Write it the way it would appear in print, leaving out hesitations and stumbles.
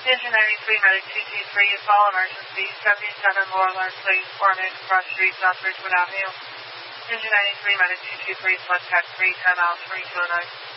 Engine 93, Medic 223, is all emergency. 77 Laurel Arch Lane, 4 minutes across street, South Ridgewood Avenue. Engine 93, Medic 223, flood tech 3, 10 miles, 2209.